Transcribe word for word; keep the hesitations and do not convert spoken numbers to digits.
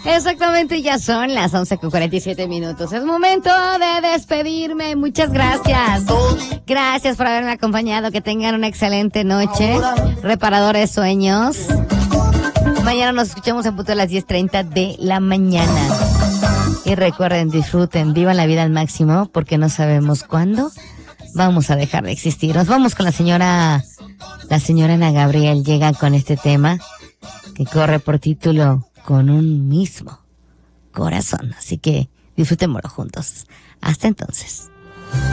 Exactamente, ya son las once con cuarenta y siete minutos. Es momento de despedirme. Muchas gracias. Gracias por haberme acompañado. Que tengan una excelente noche. Reparadores sueños. Mañana nos escuchamos en punto de las diez treinta de la mañana. Y recuerden, disfruten, vivan la vida al máximo, porque no sabemos cuándo vamos a dejar de existir. Nos vamos con la señora, la señora Ana Gabriel llega con este tema que corre por título Con un mismo corazón. Así que disfrutémoslo juntos. Hasta entonces.